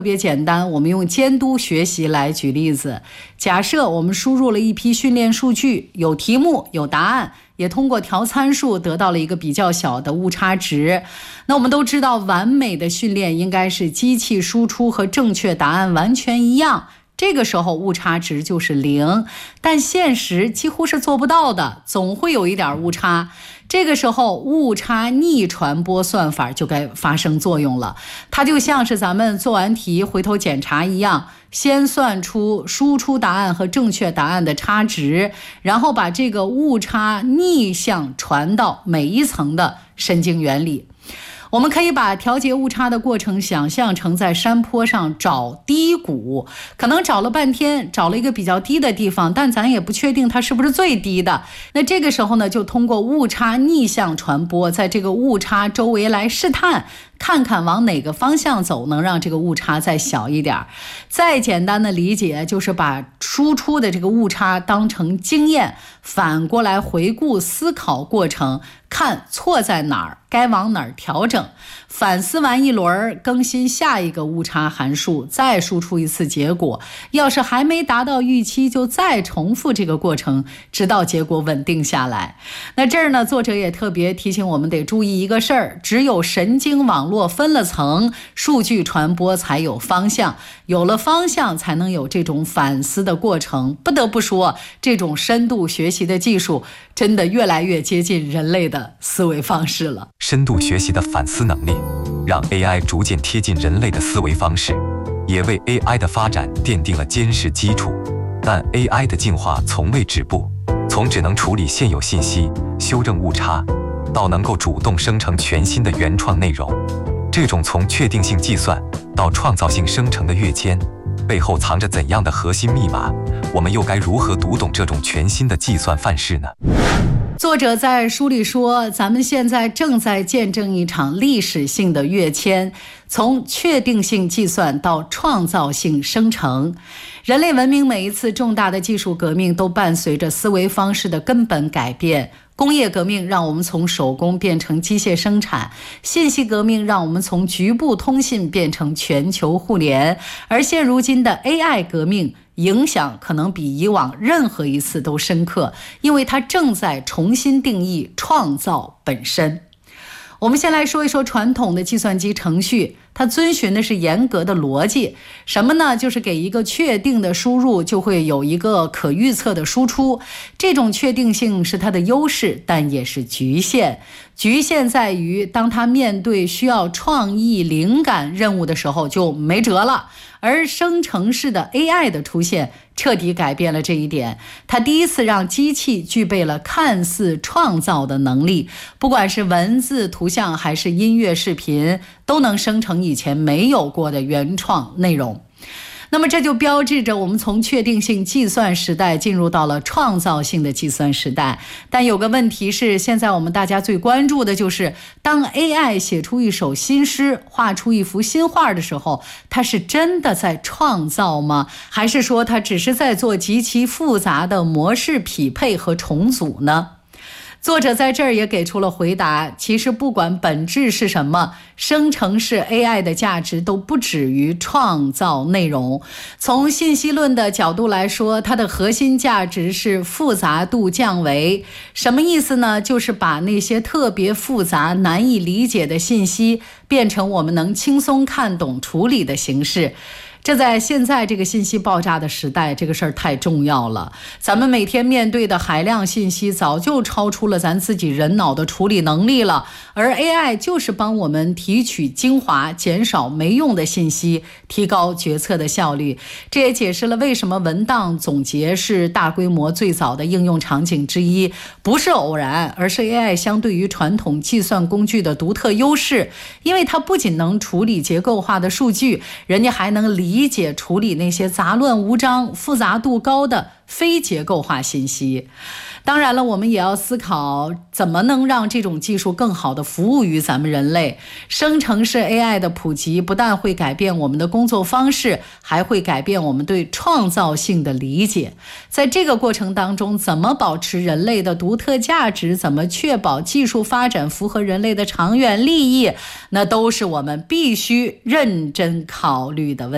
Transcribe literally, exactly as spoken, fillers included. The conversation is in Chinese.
特别简单，我们用监督学习来举例子。假设我们输入了一批训练数据，有题目有答案，也通过调参数得到了一个比较小的误差值。那我们都知道，完美的训练应该是机器输出和正确答案完全一样，这个时候误差值就是零。但现实几乎是做不到的，总会有一点误差。这个时候误差逆传播算法就该发生作用了，它就像是咱们做完题回头检查一样，先算出输出答案和正确答案的差值，然后把这个误差逆向传到每一层的神经元里。我们可以把调节误差的过程想象成在山坡上找低谷，可能找了半天，找了一个比较低的地方，但咱也不确定它是不是最低的。那这个时候呢，就通过误差逆向传播，在这个误差周围来试探，看看往哪个方向走能让这个误差再小一点。再简单的理解就是把输出的这个误差当成经验，反过来回顾思考过程，看错在哪儿，该往哪儿调整。反思完一轮，更新下一个误差函数，再输出一次结果。要是还没达到预期，就再重复这个过程，直到结果稳定下来。那这儿呢，作者也特别提醒我们得注意一个事儿，只有神经网络分了层，数据传播才有方向，有了方向才能有这种反思的过程。不得不说，这种深度学习的技术真的越来越接近人类的思维方式了。 深度学习的反思能力让 A I 逐渐贴近人类的思维方式，也为 A I 的发展奠定了坚实基础。但 A I 的进化从未止步，从只能处理现有信息、修正误差，到能够主动生成全新的原创内容，这种从确定性计算到创造性生成的跃迁，背后藏着怎样的核心密码？我们又该如何读懂这种全新的计算范式呢？ 作者在书里说，咱们现在正在见证一场历史性的跃迁，从确定性计算到创造性生成。人类文明每一次重大的技术革命都伴随着思维方式的根本改变。工业革命让我们从手工变成机械生产，信息革命让我们从局部通信变成全球互联，而现如今的 A I 革命影响可能比以往任何一次都深刻，因为它正在重新定义创造本身。我们先来说一说传统的计算机程序，它遵循的是严格的逻辑，什么呢？就是给一个确定的输入，就会有一个可预测的输出。这种确定性是它的优势，但也是局限。局限在于，当它面对需要创意灵感任务的时候就没辙了。而生成式的 A I 的出现彻底改变了这一点，它第一次让机器具备了看似创造的能力，不管是文字、图像还是音乐、视频，都能生成以前没有过的原创内容。那么这就标志着我们从确定性计算时代进入到了创造性的计算时代。但有个问题是，现在我们大家最关注的就是，当 A I 写出一首新诗，画出一幅新画的时候，它是真的在创造吗？还是说它只是在做极其复杂的模式匹配和重组呢？作者在这儿也给出了回答，其实不管本质是什么，生成式 A I 的价值都不止于创造内容。从信息论的角度来说，它的核心价值是复杂度降维。什么意思呢？就是把那些特别复杂、难以理解的信息变成我们能轻松看懂、处理的形式。这在现在这个信息爆炸的时代，这个事儿太重要了。咱们每天面对的海量信息早就超出了咱自己人脑的处理能力了，而 A I 就是帮我们提取精华，减少没用的信息，提高决策的效率。这也解释了为什么文档总结是大规模最早的应用场景之一，不是偶然，而是 A I 相对于传统计算工具的独特优势。因为它不仅能处理结构化的数据，人家还能理理解处理那些杂乱无章、复杂度高的非结构化信息。当然了，我们也要思考怎么能让这种技术更好地服务于咱们人类。生成式 A I 的普及不但会改变我们的工作方式，还会改变我们对创造性的理解。在这个过程当中，怎么保持人类的独特价值，怎么确保技术发展符合人类的长远利益，那都是我们必须认真考虑的问题。